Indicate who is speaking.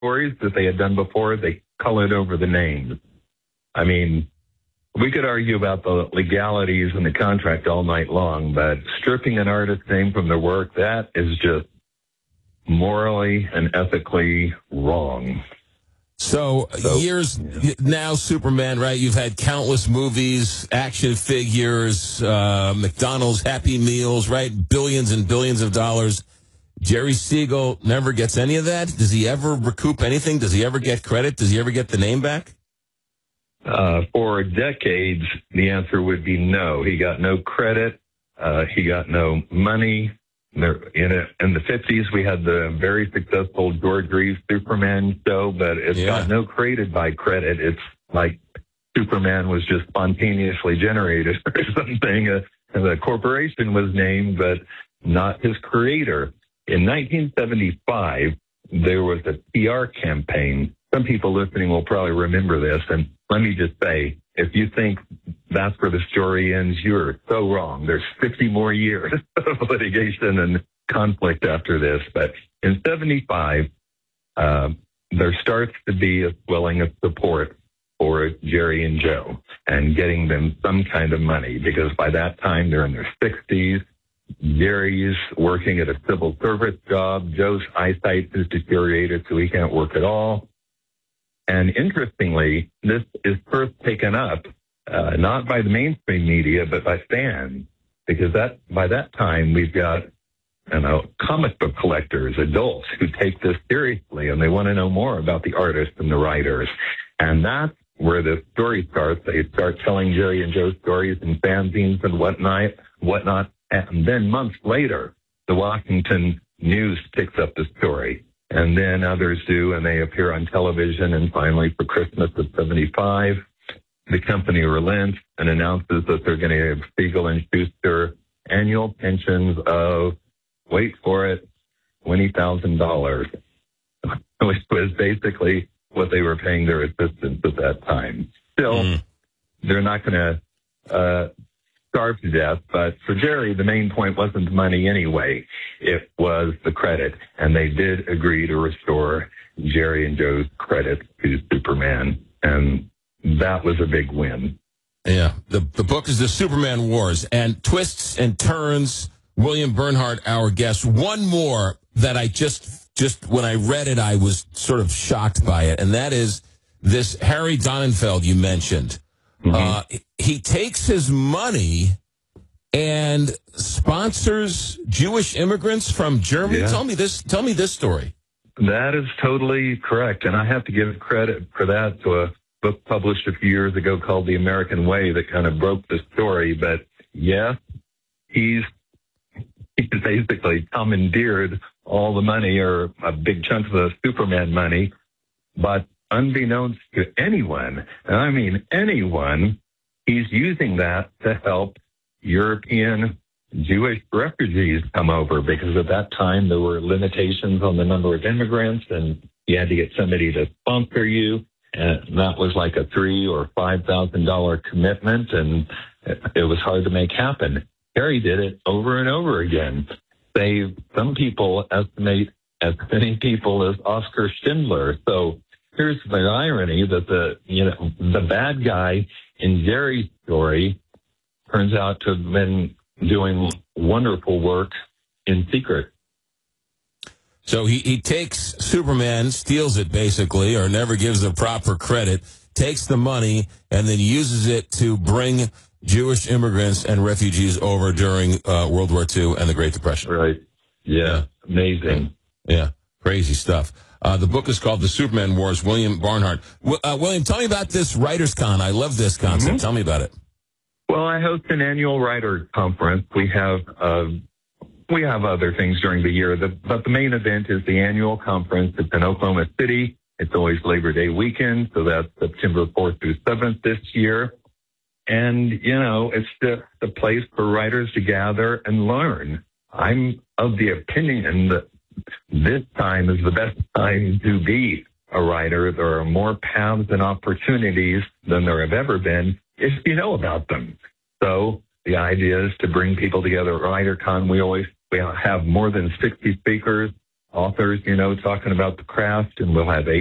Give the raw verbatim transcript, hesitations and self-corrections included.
Speaker 1: stories that they had done before, they colored over the names. I mean, we could argue about the legalities in the contract all night long, but stripping an artist's name from their work, that is just morally and ethically wrong.
Speaker 2: So, so years yeah. now, Superman, right? You've had countless movies, action figures, uh, McDonald's Happy Meals, right? Billions and billions of dollars. Jerry Siegel never gets any of that. Does he ever recoup anything? Does he ever get credit? Does he ever get the name back?
Speaker 1: Uh, for decades, the answer would be no. He got no credit. Uh, he got no money. There, in, a, in the fifties, we had the very successful George Reeves Superman show, but it's yeah. got no created by credit. It's like Superman was just spontaneously generated or something. Uh, the corporation was named, but not his creator. In nineteen seventy-five, there was a P R campaign. Some people listening will probably remember this, and let me just say, if you think that's where the story ends, you're so wrong. There's fifty more years of litigation and conflict after this. But in seventy-five, uh, there starts to be a swelling of support for Jerry and Joe and getting them some kind of money, because by that time they're in their sixties. Jerry's working at a civil service job. Joe's eyesight is deteriorated, so he can't work at all. And interestingly, this is first taken up uh, not by the mainstream media, but by fans, because that by that time we've got, you know, comic book collectors, adults who take this seriously, and they want to know more about the artists and the writers. And that's where the story starts. They start telling Jerry and Joe stories in fanzines and whatnot, whatnot. And then months later, the Washington News picks up the story. And then others do, and they appear on television. And finally, for Christmas of seventy-five, the company relents and announces that they're going to give Siegel and Schuster annual pensions of, wait for it, twenty thousand dollars, which was basically what they were paying their assistants at that time. Still, mm. they're not going to uh, starve to death, but for Jerry, the main point wasn't the money anyway. It was the credit, and they did agree to restore Jerry and Joe's credit to Superman, and that was a big win.
Speaker 2: Yeah, the the book is The Superman Wars, and twists and turns. William Bernhardt, our guest. One more that I just, just when I read it, I was sort of shocked by it, and that is this Harry Donenfeld you mentioned. Mm-hmm. Uh, he takes his money and sponsors Jewish immigrants from Germany.
Speaker 1: Yeah.
Speaker 2: Tell me this. Tell me this story.
Speaker 1: That is totally correct, and I have to give credit for that to a book published a few years ago called The American Way that kind of broke the story. But yes, he's he's basically commandeered all the money, or a big chunk of the Superman money, but unbeknownst to anyone, and I mean anyone, he's using that to help European Jewish refugees come over, because at that time there were limitations on the number of immigrants, and you had to get somebody to sponsor you, and that was like a three or five thousand dollar commitment, and it was hard to make happen. Harry did it over and over again. They, some people estimate as many people as Oscar Schindler. So here's the irony that the, you know, the bad guy in Jerry's story turns out to have been doing wonderful work in secret.
Speaker 2: So he, he takes Superman, steals it basically, or never gives the proper credit, takes the money, and then uses it to bring Jewish immigrants and refugees over during uh, World War Two and the Great Depression.
Speaker 1: Right. Yeah. yeah. Amazing.
Speaker 2: Yeah. Crazy stuff. Uh, the book is called The Superman Wars, William Barnhart. W- uh, William, tell me about this Writers' Con. I love this concept. Mm-hmm. Tell me about it.
Speaker 1: Well, I host an annual writer conference. We have uh, we have other things during the year, the, but the main event is the annual conference. It's in Oklahoma City. It's always Labor Day weekend, so that's September fourth through seventh this year. And, you know, it's just a place for writers to gather and learn. I'm of the opinion that this time is the best time to be a writer. There are more paths and opportunities than there have ever been if you know about them. So the idea is to bring people together at WriterCon. We always we have more than sixty speakers, authors, you know, talking about the craft, and we'll have